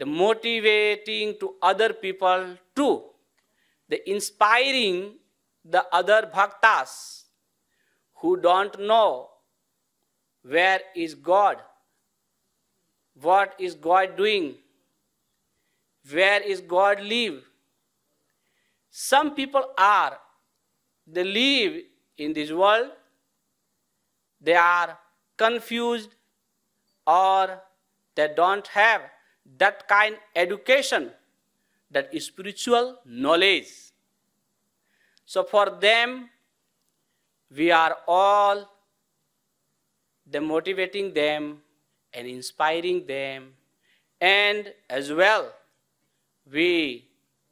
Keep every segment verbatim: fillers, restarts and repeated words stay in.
the motivating to other people too, the inspiring the other bhaktas who don't know where is God, what is God doing, where is God live. Some people are, they live in this world, they are confused or they don't have that kind of education, that spiritual knowledge. So for them, we are all the motivating them and inspiring them, and as well we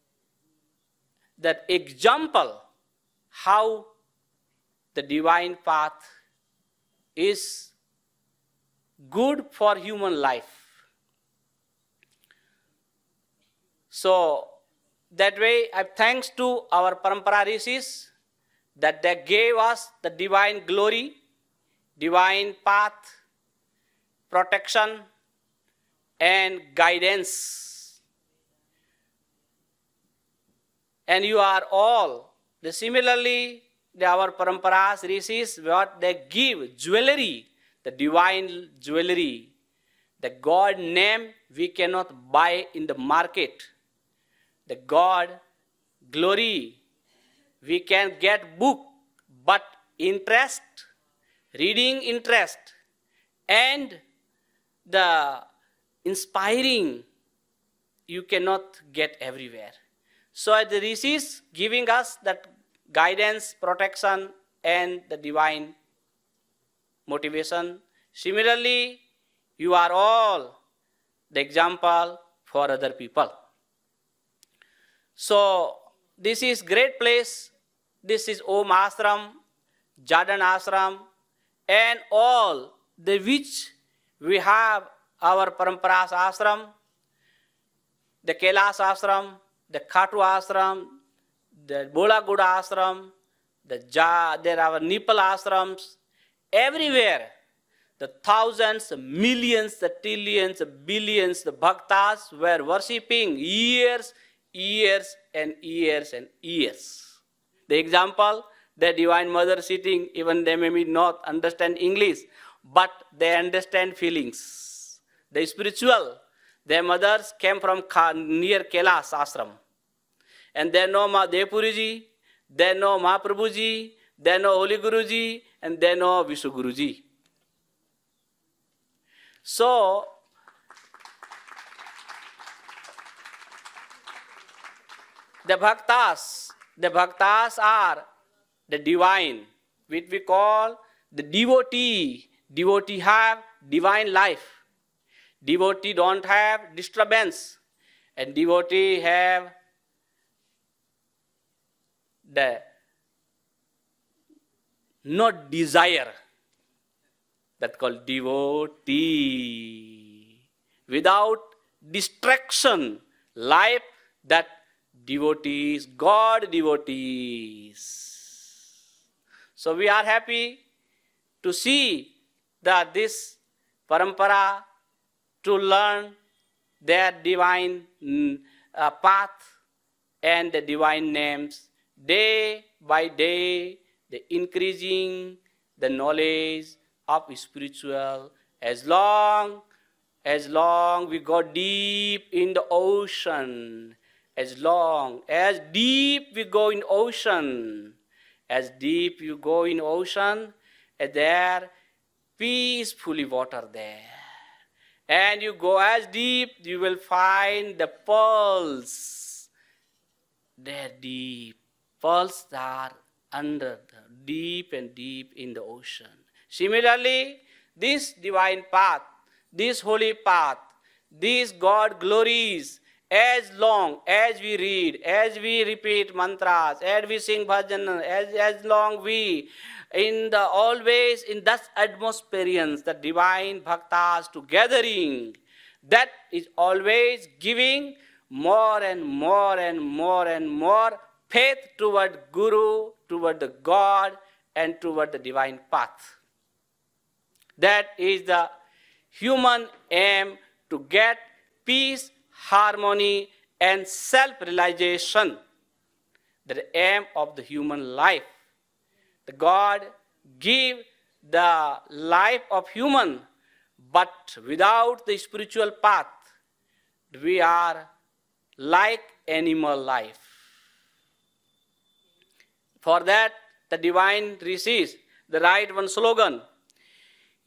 that example how the divine path is good for human life. So that way, I thanks to our Parampara Rishis that they gave us the divine glory, divine path, protection, and guidance. And you are all, the similarly, the, our Paramparas, Rishis, what they give, jewelry, the divine jewelry, the God name we cannot buy in the market. The God glory, we can get book, but interest, reading interest, and the inspiring, you cannot get everywhere. So the Rishis giving us that guidance, protection, and the divine motivation. Similarly, you are all the example for other people. So this is great place. This is Om Ashram, Jardin Ashram, and all the which we have our Paramparas Ashram, the Kailas Ashram, the Khatu Ashram, the Bola Guda Ashram, the ja, there are Nipal Ashrams, everywhere. The thousands, millions, the trillions, the billions, the bhaktas were worshipping years, years and years and years. The example, the Divine Mother sitting, even they may not understand English, but they understand feelings. The spiritual, their mothers came from near Kailas Ashram. And they know Ma Devpuriji, they know Mahaprabhuji, they know Holy Guruji, and they know Vishnu Guruji. So, the bhaktas, the bhaktas are the divine, which we call the devotee. Devotee have divine life. Devotee don't have disturbance. And devotee have the not desire. That's called devotee. Without distraction, life, that devotees, God devotees. So we are happy to see that this parampara, to learn their divine uh, path and the divine names. Day by day, the increasing the knowledge of spiritual, as long as long we go deep in the ocean, as long as deep we go in ocean, as deep you go in ocean, there peacefully water there. And you go as deep, you will find the pearls. They're deep. Pearls are under the deep and deep in the ocean. Similarly, this divine path, this holy path, these God glories, as long as we read, as we repeat mantras, as we sing bhajan, as, as long we, in the always in that atmosphere, the divine bhaktas to gathering, that is always giving more and more and more and more faith toward Guru, toward the God, and toward the divine path. That is the human aim, to get peace, harmony, and self-realization. The aim of the human life. The God give the life of human, but without the spiritual path, we are like animal life. For that, the divine rishis, the right one slogan,